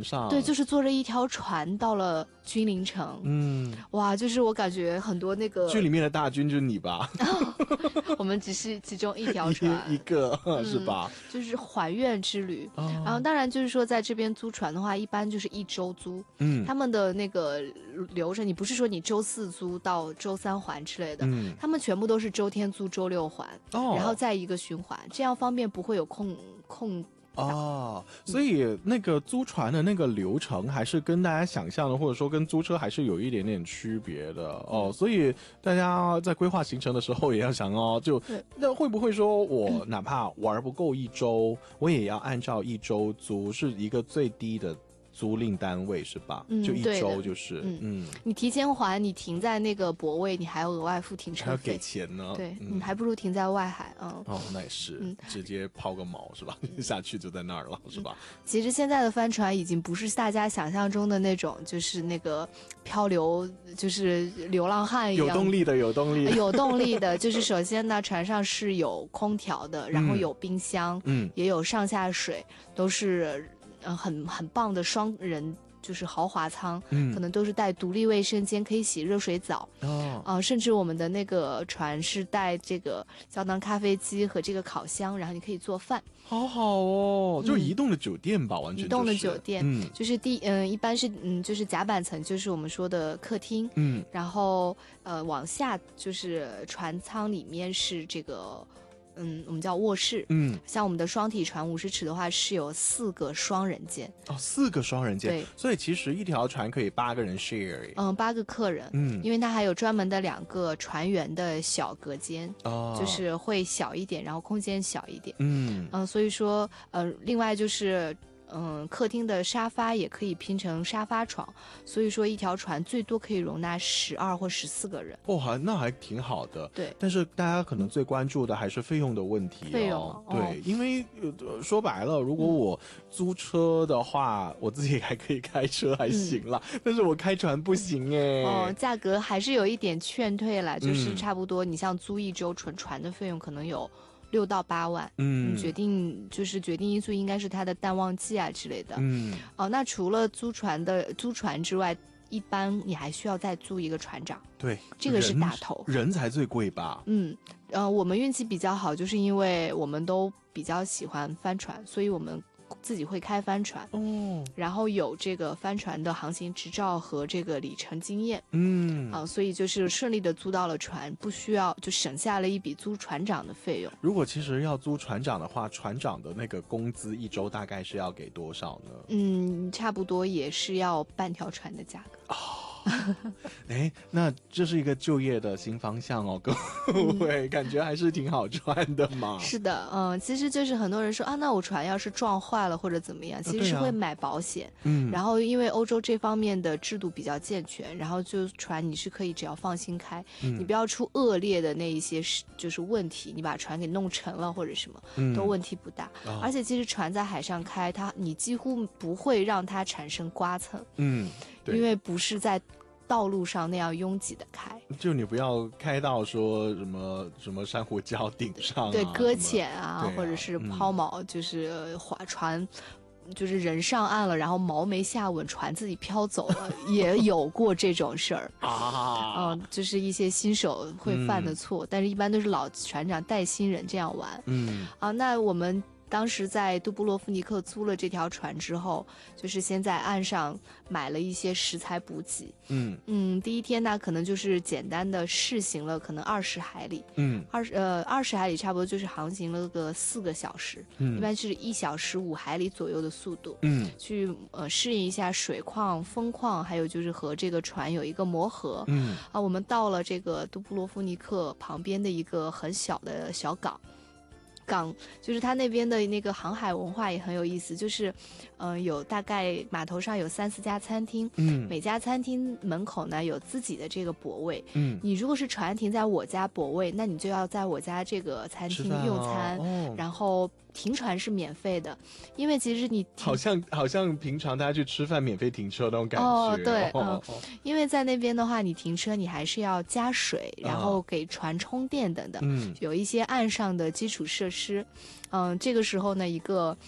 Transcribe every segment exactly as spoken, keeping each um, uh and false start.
船上。 对，就是坐着一条船到了君临城。 嗯， 哇，就是我感觉很多那个剧里面的大军就是你吧？ 我们只是其中一条船一一个、嗯、是吧？ 就是还愿之旅、 哦、 然后当然就是说在这边租船的话一般就是一周租。 嗯， 他们的那个流程你不是说你周四租到周三还之类的、 嗯、 他们全部都是周天租周六还、 哦、 然后再一个循环，这样方便不会有空空哦，所以那个租船的那个流程还是跟大家想象的或者说跟租车还是有一点点区别的哦，所以大家在规划行程的时候也要想哦，就那会不会说我哪怕玩不够一周，我也要按照一周租，是一个最低的租赁单位是吧？嗯，就一周就是，嗯，嗯你提前还，你停在那个泊位，你还要额外付停车费， 还要给钱呢。 对、 嗯、 你还不如停在外海，嗯， 哦，那也是，嗯、直接抛个锚是吧？下去就在那儿了，是吧？ 其实现在的帆船已经不是大家想象中的那种，就是那个漂流，就是流浪汉一样， 有动力的，有动力的， 有动力的。就是首先呢，船上是有空调的，然后有冰箱， 嗯， 也有上下水，都是。嗯，很很棒的双人就是豪华舱，嗯，可能都是带独立卫生间，可以洗热水澡哦，啊、呃，甚至我们的那个船是带这个胶囊咖啡机和这个烤箱，然后你可以做饭， 好好哦，就移动的酒店吧，嗯、完全、就是、 移动的酒店， 嗯， 就是第嗯、呃，一般是嗯，就是甲板层就是我们说的客厅， 嗯， 然后呃往下就是船舱里面是这个。嗯，我们叫卧室。嗯，像我们的双体船五十尺的话，是有四个双人间。 哦，四个双人间。 对， 所以其实一条船可以八个人 share。 嗯，八个客人。嗯，因为它还有专门的两个船员的小隔间，哦，就是会小一点，然后空间小一点。嗯嗯，所以说呃，另外就是。嗯，客厅的沙发也可以拼成沙发床，所以说一条船最多可以容纳十二或十四个人。 哦，还那还挺好的。 对， 但是大家可能最关注的还是费用的问题、哦。 费用、哦， 对，因为、呃、说白了，如果我租车的话，嗯、我自己还可以开车还行啦、嗯，但是我开船不行哎。 哦，价格还是有一点劝退啦，就是差不多，你像租一周纯船的费用可能有。六到八万，嗯，决定就是决定因素应该是它的淡旺季啊之类的，嗯，哦，那除了租船的租船之外，一般你还需要再租一个船长， 对， 这个是大头， 人才最贵吧？ 嗯，呃，我们运气比较好，就是因为我们都比较喜欢帆船，所以我们。自己会开帆船哦，然后有这个帆船的航行执照和这个里程经验，嗯啊，所以就是顺利的租到了船，不需要就省下了一笔租船长的费用。 如果其实要租船长的话，船长的那个工资一周大概是要给多少呢？ 嗯，差不多也是要半条船的价格。 哦哎，那这是一个就业的新方向哦，各位、嗯、感觉还是挺好赚的嘛。 是的，嗯，其实就是很多人说啊，那我船要是撞坏了或者怎么样，其实是会买保险。啊啊、嗯，然后因为欧洲这方面的制度比较健全，然后就船你是可以只要放心开，嗯、你不要出恶劣的那一些就是问题，你把船给弄沉了或者什么，嗯、都问题不大。哦、而且其实船在海上开，它你几乎不会让它产生刮蹭。嗯。因为不是在道路上那样拥挤的开， 就你不要开到说什么什么珊瑚礁顶上、啊， 对，搁浅啊，啊或者是抛锚，嗯、就是划船，就是人上岸了，然后锚没下稳，船自己飘走了，也有过这种事儿啊，嗯，就是一些新手会犯的错，嗯、但是一般都是老船长带新人这样玩，嗯，啊，那我们。当时在杜布罗夫尼克租了这条船之后，就是先在岸上买了一些食材补给。嗯嗯，第一天呢，可能就是简单的试行了，可能二十海里。嗯，二十呃二十海里差不多就是航行了个四个小时。嗯，一般是一小时五海里左右的速度。嗯，去呃适应一下水况、风况，还有就是和这个船有一个磨合。嗯啊，我们到了这个杜布罗夫尼克旁边的一个很小的小港。港就是它那边的那个航海文化也很有意思，就是，嗯、呃，有大概码头上有三四家餐厅，嗯，每家餐厅门口呢有自己的这个泊位，嗯，你如果是船停在我家泊位，那你就要在我家这个餐厅用餐，哦、然后停船是免费的，因为其实你好像好像平常大家去吃饭免费停车那种感觉， 哦，对，哦、嗯，因为在那边的话，你停车你还是要加水，然后给船充电等等，嗯，有一些岸上的基础设施。嗯，这个时候呢，一个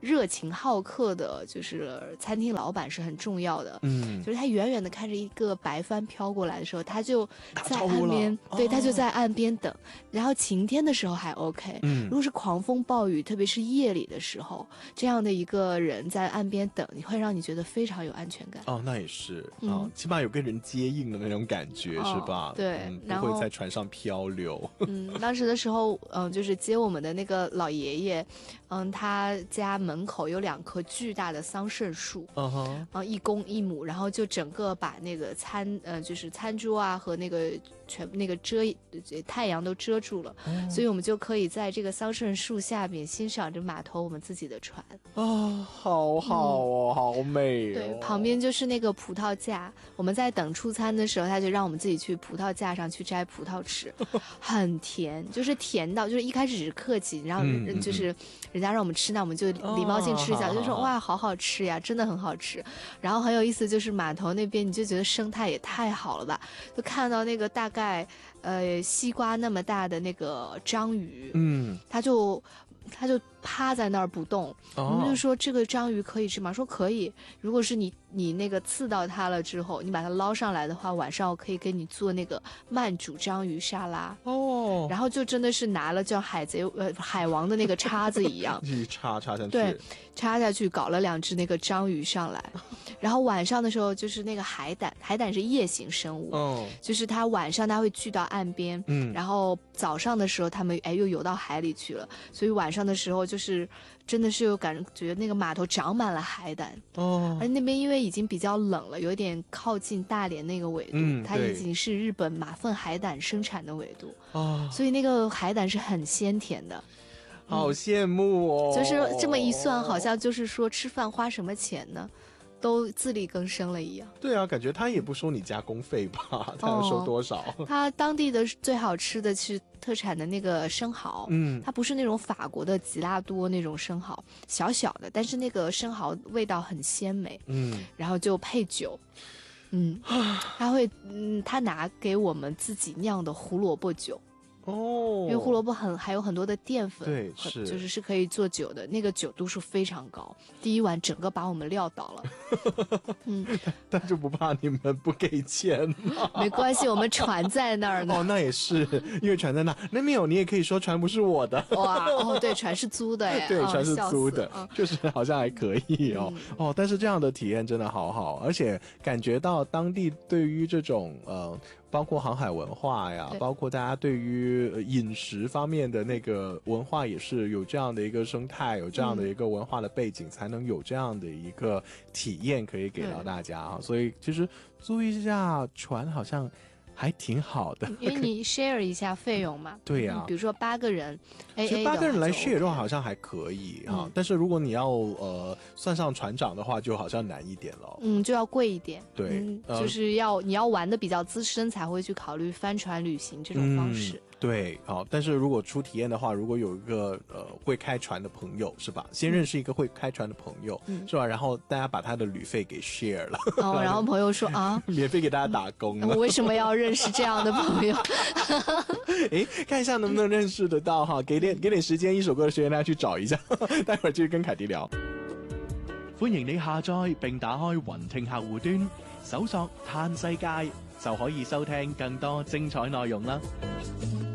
热情好客的，就是餐厅老板是很重要的。嗯，就是他远远的看着一个白帆飘过来的时候，他就在岸边，对，他就在岸边等。然后晴天的时候还 OK，嗯，如果是狂风暴雨，特别是夜里的时候，这样的一个人在岸边等，你会让你觉得非常有安全感。 哦，那也是，嗯、哦，起码有跟人接应的那种感觉，哦、是吧？ 对、 嗯， 然不会在船上漂流。 嗯，当时的时候，嗯，就是接我们的那个老爷爷，嗯，他家门口有两棵巨大的桑葚树，嗯哼，啊，一公一母，然后就整个把那个餐，呃，就是餐桌啊和那个全那个遮太阳都遮住了，哦、所以我们就可以在这个桑葚树下面欣赏着码头我们自己的船。 啊、哦，好好哦、嗯，好美哦。 对，旁边就是那个葡萄架，我们在等出餐的时候，他就让我们自己去葡萄架上去摘葡萄吃，很甜，就是甜到就是一开始只是客气，然后就是人家让我们吃，那我们就礼貌性吃一下，哦、就说哇好好吃呀，真的很好吃。然后很有意思，就是码头那边你就觉得生态也太好了吧，就看到那个大概呃西瓜那么大的那个章鱼，嗯，它就它就趴在那儿不动，我们就说这个章鱼可以吃吗？说可以，如果是你你那个刺到它了之后，你把它捞上来的话，晚上我可以给你做那个慢煮章鱼沙拉哦。然后就真的是拿了像海贼呃海王的那个叉子一样， 一插插下去， 对，插下去搞了两只那个章鱼上来。然后晚上的时候就是那个海胆，海胆是夜行生物，哦，就是它晚上它会聚到岸边，嗯，然后早上的时候它们哎又游到海里去了，所以晚上的时候就是真的是有感觉那个码头长满了海胆哦，而那边因为已经比较冷了，有点靠近大连那个纬度，嗯，它已经是日本马粪海胆生产的纬度哦，所以那个海胆是很鲜甜的。 好羡慕哦！ 就是这么一算，好像就是说吃饭花什么钱呢？都自力更生了一样。 对啊，感觉他也不收你加工费吧？他要收多少？ 哦、他当地的最好吃的是特产的那个生蚝，嗯，它不是那种法国的吉拉多那种生蚝，小小的，但是那个生蚝味道很鲜美，嗯，然后就配酒，嗯，他会，嗯，他拿给我们自己酿的胡萝卜酒。哦，因为胡萝卜很还有很多的淀粉， 对，是就是是可以做酒的，那个酒度数非常高，第一碗整个把我们撂倒了。 嗯，但就不怕你们不给钱吗？ 没关系，我们船在那儿呢。 哦，那也是，因为船在那，那没有你也可以说船不是我的。 哇，哦，对，船是租的哎， 对，船是租的， 哦、 就是好像还可以哦。嗯、哦，但是这样的体验真的好好，而且感觉到当地对于这种呃。包括航海文化呀，包括大家对于饮食方面的那个文化也是有这样的一个生态，有这样的一个文化的背景，嗯、才能有这样的一个体验可以给到大家啊。所以其实租一下船好像还挺好的， 因为你 share 一下费用嘛。 对呀、啊嗯， 比如说八个人 A A 的， 其实八个人来 share 的话好像还可以哈、嗯，但是如果你要呃算上船长的话，就好像难一点了。 嗯，就要贵一点。 对、 嗯呃，就是要你要玩的比较资深才会去考虑帆船旅行这种方式。嗯对，好，但是如果出体验的话，如果有一个呃会开船的朋友，是吧？先认识一个会开船的朋友，嗯、是吧？然后大家把他的旅费给 share 了， 哦，然后朋友说啊， 免费给大家打工了， 我为什么要認識這樣的朋友？ 哎，看一下能不能認識得到哈，給點給點時間，一首歌的時間，大家去找一下，待會兒繼續跟凱迪聊。歡迎你下載並打開雲聽客戶端，搜索嘆世界就可以收聽更多精彩內容啦。